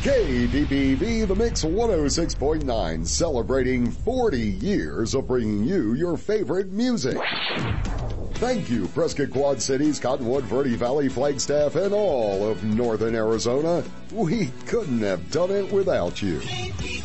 KPPV, The Mix 106.9, celebrating 40 years of bringing you your favorite music. Thank you, Prescott Quad Cities, Cottonwood, Verde Valley, Flagstaff, and all of Northern Arizona. We couldn't have done it without you.